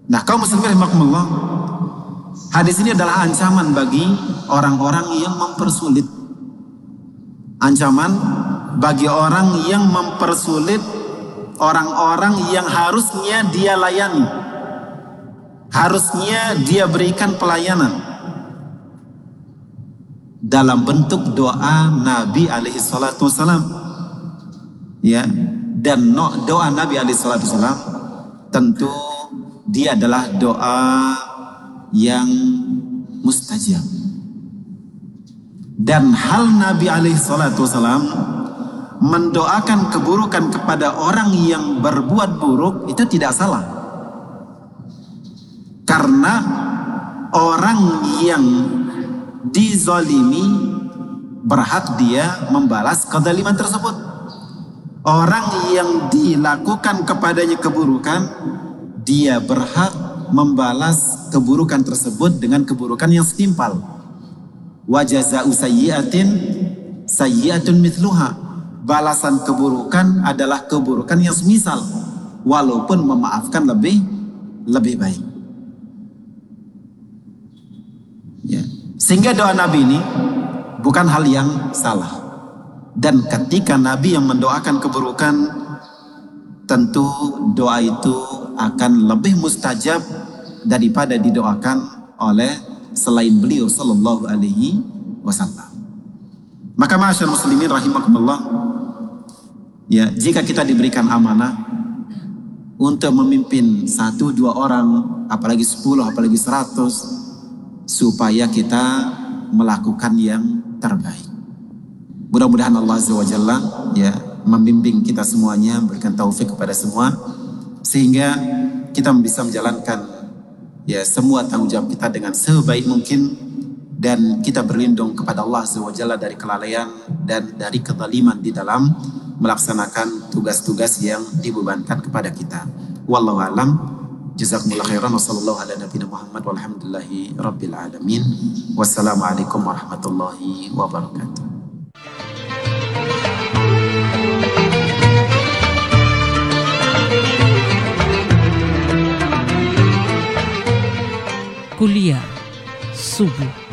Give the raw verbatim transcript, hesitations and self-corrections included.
Nah, kaum muslimin rahimakumullah, hadis ini adalah ancaman bagi orang-orang yang mempersulit. Ancaman bagi orang yang mempersulit orang-orang yang harusnya dia layani, harusnya dia berikan pelayanan dalam bentuk doa Nabi alaihi salatu wassalam. Ya, dan doa Nabi alaihi salatu wassalam tentu dia adalah doa yang mustajab. Dan hal Nabi alaihi salatu wassalam mendoakan keburukan kepada orang yang berbuat buruk itu tidak salah. Karena orang yang dizalimi berhak dia membalas kezaliman tersebut. Orang yang dilakukan kepadanya keburukan, dia berhak membalas keburukan tersebut dengan keburukan yang setimpal. Wa jazaa'u sayyi'atin sayyi'atun mithluha. Balasan keburukan adalah keburukan yang semisal, walaupun memaafkan lebih lebih baik. Ya. Sehingga doa Nabi ini bukan hal yang salah. Dan ketika Nabi yang mendoakan keburukan, tentu doa itu akan lebih mustajab daripada didoakan oleh selain beliau sallallahu alaihi wasallam. Maka ma'asyar muslimin rahimakumullah, ya, jika kita diberikan amanah untuk memimpin satu dua orang, apalagi sepuluh, apalagi seratus, supaya kita melakukan yang terbaik. Mudah-mudahan Allah Azza wa Jalla ya membimbing kita semuanya, berikan taufik kepada semua, sehingga kita bisa menjalankan ya semua tanggung jawab kita dengan sebaik mungkin, dan kita berlindung kepada Allah Azza wa Jalla dari kelalaian dan dari kezaliman di dalam melaksanakan tugas-tugas yang dibebankan kepada kita. Wallahu a'lam. Jazakumullah khairan wa sallallahu ala nabiyina Muhammad walhamdulillahi rabbil alamin. Wassalamualaikum warahmatullahi wabarakatuh. Kuliah Subuh.